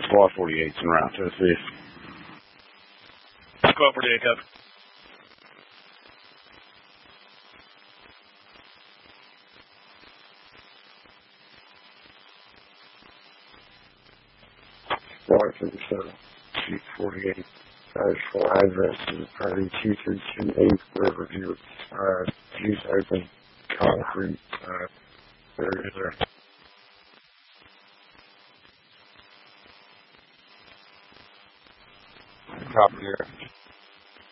Squad 48's en route, Tennessee. Squad 48, copy. Squad 37, Chief 48. Full address is party 2328 Riverview. Use open concrete area there. Copy here.